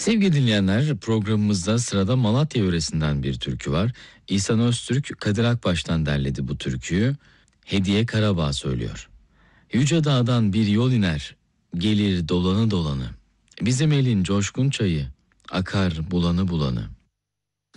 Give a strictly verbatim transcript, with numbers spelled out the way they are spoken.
Sevgili dinleyenler, programımızda sırada Malatya yöresinden bir türkü var. İhsan Öztürk, Kadir Akbaş'tan derledi bu türküyü. Hediye Karabağ söylüyor. Yüce dağdan bir yol iner, gelir dolanı dolanı. Bizim elin coşkun çayı, akar bulanı bulanı.